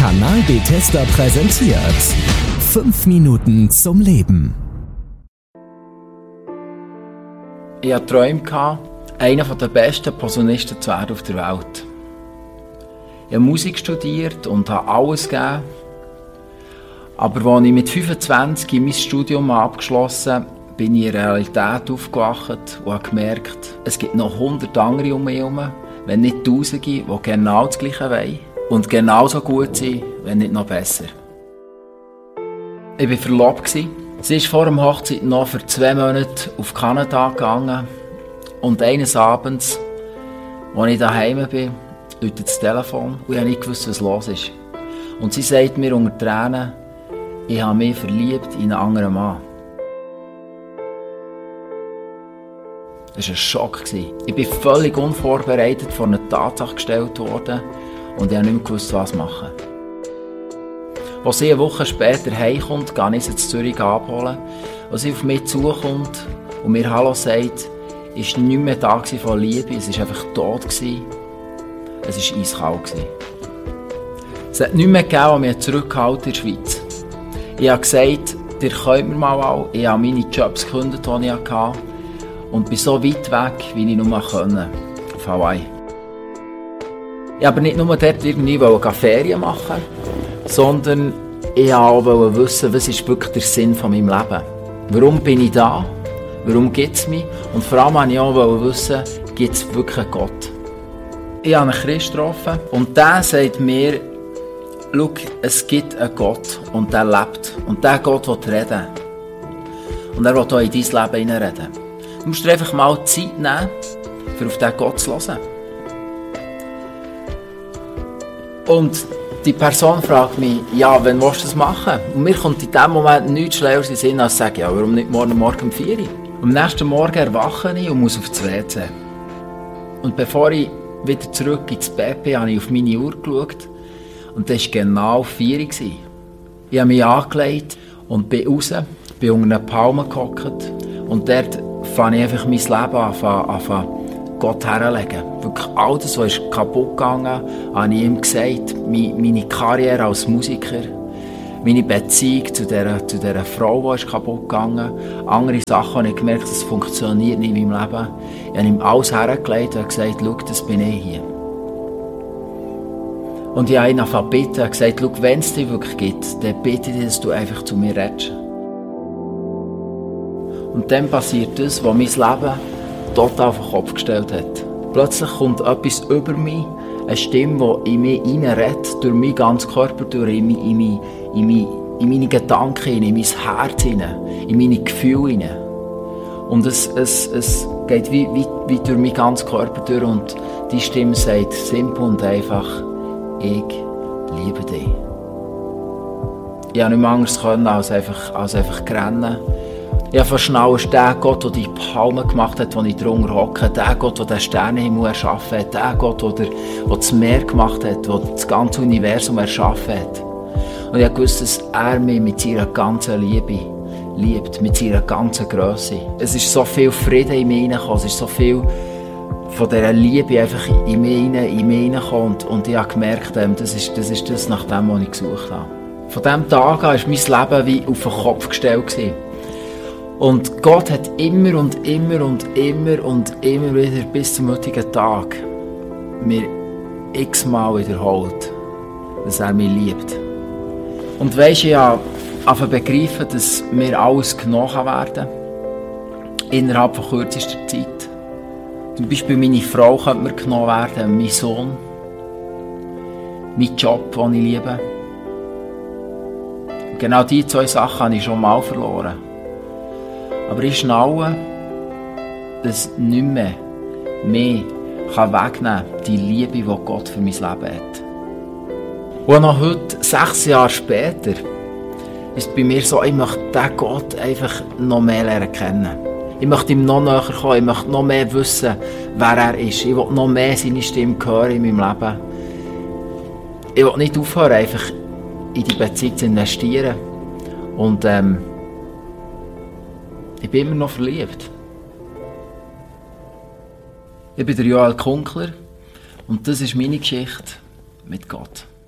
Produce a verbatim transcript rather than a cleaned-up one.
Kanal Bethesda präsentiert fünf Minuten zum Leben. Ich hatte Träume, einer der besten Posaunisten zu werden auf der Welt. Ich habe Musik studiert und habe alles gegeben. Aber als ich mit fünfundzwanzig mein Studium abgeschlossen habe, bin ich in der Realität aufgewacht und habe gemerkt, es gibt noch hundert andere um mich herum, wenn nicht Tausende, die genau das Gleiche wollen und genauso gut sind, wenn nicht noch besser. Ich war verlobt. Sie ist vor der Hochzeit noch für zwei Monate auf Kanada gegangen und eines Abends, als ich daheim bin, läutet das Telefon und ich habe nicht gewusst, was los ist. Und sie sagt mir unter Tränen, ich habe mich verliebt in einen anderen Mann. Das war ein Schock. Ich bin völlig unvorbereitet vor eine Tatsache gestellt worden und ich habe nicht mehr gewusst, was machen. Als sie eine Woche später heimkommt, gehe ich sie in Zürich abholen. Als sie auf mich zukommt und mir Hallo sagt, war nicht mehr da von Liebe, es war einfach tot. Es war eiskalt. Es hat nichts mehr gegeben, was mich zurückgehalten in der Schweiz. Ich habe gesagt, ihr könnt mir mal alle. Ich habe meine Jobs gekündigt, die ich hatte. Und bin so weit weg, wie ich nur konnte. Auf Hawaii. Ich wollte aber nicht nur dort irgendwie Ferien machen, sondern ich wollte auch wissen, was ist wirklich der Sinn von meinem Leben. Warum bin ich da? Warum gibt es mich? Und vor allem wollte ich auch wissen, gibt es wirklich einen Gott? Ich habe einen Christ getroffen und der sagt mir, schau, es gibt einen Gott und der lebt. Und dieser Gott will reden. Und er will auch in dein Leben hineinreden. Du musst dir einfach mal Zeit nehmen, um auf diesen Gott zu hören. Und die Person fragt mich, ja, wann willst du das machen? Und mir kommt in dem Moment nichts Schlaueres in den Sinn, als zu sagen, ja, warum nicht morgen Morgen um vier Uhr? Am nächsten Morgen erwache ich und muss auf das W C. Und bevor ich wieder zurück ins Bett bin, habe ich auf meine Uhr geschaut. Und das war genau vier Uhr. Ich habe mich angelegt und bin raus, bin unter einer Palme gehockt. Und dort fange ich einfach mein Leben an, an Gott herzulegen. Wirklich alles, was ist kaputt gegangen, habe ich ihm gesagt. Meine Karriere als Musiker, meine Beziehung zu dieser, zu dieser Frau, die ist kaputt gegangen. Andere Sachen habe ich gemerkt, das funktioniert nicht in meinem Leben. Ich habe ihm alles hergelegt und gesagt, schau, das bin ich hier. Und ich habe ihn angefangen zu bitten und gesagt, schau, wenn es dich wirklich gibt, dann bitte ich dich, dass du einfach zu mir redest. Und dann passiert das, was mein Leben total auf den Kopf gestellt hat. Plötzlich kommt etwas über mich, eine Stimme, die in mich hineinredet, durch meinen ganzen Körper, durch in, mich, in, mich, in, mich, in meine Gedanken, in mein Herz, in meine Gefühle hinein. Und es, es, es geht wie, wie, wie durch meinen ganzen Körper durch und die Stimme sagt simpel und einfach, ich liebe dich. Ich konnte nicht mehr anders können, als einfach, als einfach rennen. Ich habe verschnallt, es ist der Gott, der die Palme gemacht hat, wo ich drunter hocke, der Gott, der den Sternenhimmel erschaffen hat, der Gott, der, der das Meer gemacht hat, der das ganze Universum erschaffen hat. Und ich wusste, dass er mich mit seiner ganzen Liebe liebt, mit seiner ganzen Grösse. Es ist so viel Frieden in mich hineingekommen, es ist so viel von dieser Liebe einfach in mich hinein, in mich hineingekommen und, und ich habe gemerkt, das ist, das ist das, nach dem, was ich gesucht habe. Von diesem Tag an war mein Leben wie auf den Kopf gestellt gewesen. Und Gott hat immer und immer und immer und immer wieder bis zum heutigen Tag mir x-mal wiederholt, dass er mich liebt. Und weisst, ich habe angefangen zu begreifen, dass mir alles genommen werden kann, innerhalb von kürzester Zeit. Zum Beispiel meine Frau könnte mir genommen werden, mein Sohn, mein Job, den ich liebe. Und genau diese zwei Sachen habe ich schon mal verloren. Aber ich schnaue, dass nicht mehr mehr wegnehmen kann, die Liebe, die Gott für mein Leben hat. Und noch heute, sechs Jahre später, ist es bei mir so, ich möchte diesen Gott einfach noch mehr lernen kennen. Ich möchte ihm noch näher kommen, ich möchte noch mehr wissen, wer er ist. Ich will noch mehr seine Stimme hören in meinem Leben. Ich will nicht aufhören, einfach in die Beziehung zu investieren. Und ähm, ich bin immer noch verliebt. Ich bin der Joel Kunkler und das ist meine Geschichte mit Gott.